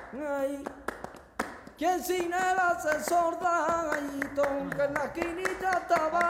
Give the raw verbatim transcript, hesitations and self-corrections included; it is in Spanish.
Ay, que sin el asesor Dayton, que en la esquinita estaba